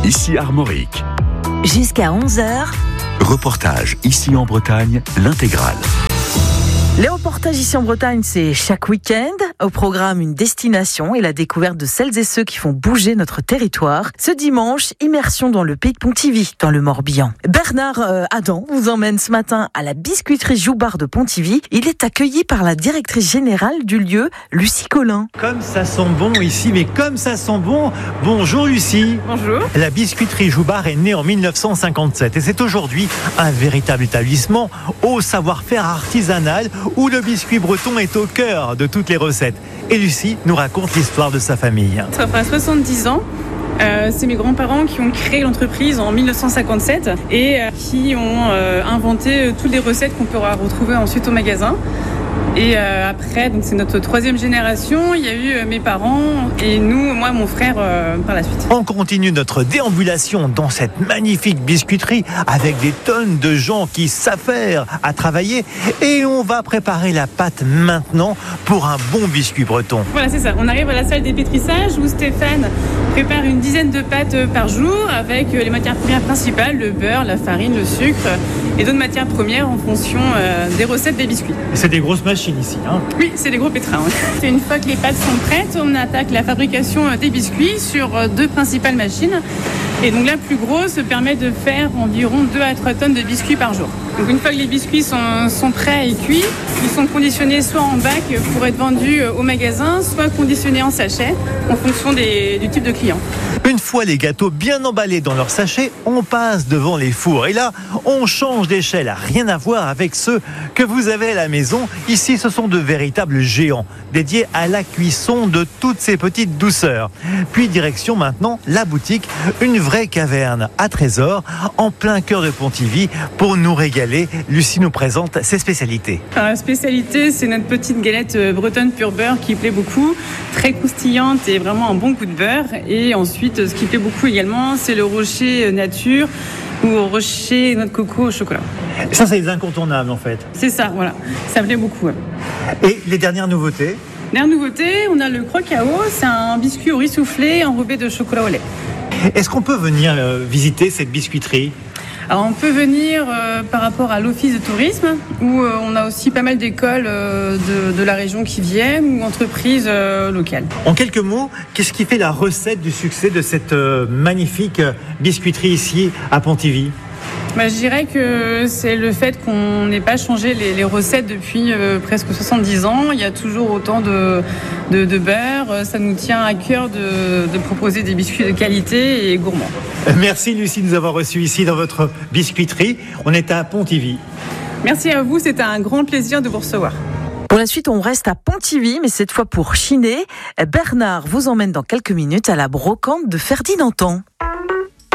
ici Armorique. Jusqu'à 11h. Reportage ici en Bretagne, l'intégrale. Les reportages ici en Bretagne, c'est chaque week-end. Au programme, une destination et la découverte de celles et ceux qui font bouger notre territoire. Ce dimanche, immersion dans le pays de Pontivy, dans le Morbihan. Bernard Adam vous emmène ce matin à la biscuiterie Joubard de Pontivy. Il est accueilli par la directrice générale du lieu, Lucie Collin. Comme ça sent bon ici, mais comme ça sent bon. Bonjour Lucie. Bonjour. La biscuiterie Joubard est née en 1957 et c'est aujourd'hui un véritable établissement au savoir-faire artisanal où le biscuit breton est au cœur de toutes les recettes. Et Lucie nous raconte l'histoire de sa famille. Ça fera 70 ans. C'est mes grands-parents qui ont créé l'entreprise en 1957 et qui ont inventé toutes les recettes qu'on pourra retrouver ensuite au magasin. Et après, donc c'est notre troisième génération. Il y a eu mes parents et nous, moi, mon frère par la suite. On continue notre déambulation dans cette magnifique biscuiterie avec des tonnes de gens qui s'affairent à travailler et on va préparer la pâte maintenant pour un bon biscuit breton. Voilà, c'est ça. On arrive à la salle des pétrissages où Stéphane prépare une dizaine de pâtes par jour avec les matières premières principales, le beurre, la farine, le sucre et d'autres matières premières en fonction des recettes des biscuits. C'est des grosses machines ici, hein ? Oui, c'est des gros pétrins. Ouais. Une fois que les pâtes sont prêtes, on attaque la fabrication des biscuits sur deux principales machines. Et donc la plus grosse permet de faire environ 2 à 3 tonnes de biscuits par jour. Donc une fois que les biscuits sont prêts et cuits, ils sont conditionnés soit en bac pour être vendus au magasin, soit conditionnés en sachet en fonction du type de client. Une fois les gâteaux bien emballés dans leur sachet, on passe devant les fours. Et là, on change d'échelle. Rien à voir avec ceux que vous avez à la maison. Ici, ce sont de véritables géants dédiés à la cuisson de toutes ces petites douceurs. Puis direction maintenant la boutique, une vraie caverne à trésors en plein cœur de Pontivy pour nous régaler. Lucie nous présente ses spécialités. Alors, la spécialité, c'est notre petite galette bretonne pur beurre qui plaît beaucoup, très croustillante et vraiment un bon coup de beurre. Et ensuite, ce qui plaît beaucoup également, c'est le rocher nature ou rocher noix de coco au chocolat. Ça, c'est les incontournables en fait. C'est ça, voilà. Ça plaît beaucoup. Ouais. Et les dernières nouveautés ? Dernière nouveauté, on a le croque-à-eau. C'est un biscuit au riz soufflé enrobé de chocolat au lait. Est-ce qu'on peut venir visiter cette biscuiterie ? Alors on peut venir par rapport à l'office de tourisme où on a aussi pas mal d'écoles de la région qui viennent ou entreprises locales. En quelques mots, qu'est-ce qui fait la recette du succès de cette magnifique biscuiterie ici à Pontivy ? Je dirais que c'est le fait qu'on n'ait pas changé les recettes depuis presque 70 ans. Il y a toujours autant de beurre. Ça nous tient à cœur de proposer des biscuits de qualité et gourmands. Merci Lucie de nous avoir reçus ici dans votre biscuiterie. On est à Pontivy. Merci à vous, c'était un grand plaisir de vous recevoir. Pour la suite, on reste à Pontivy, mais cette fois pour chiner. Bernard vous emmène dans quelques minutes à la brocante de Ferdinand Tan.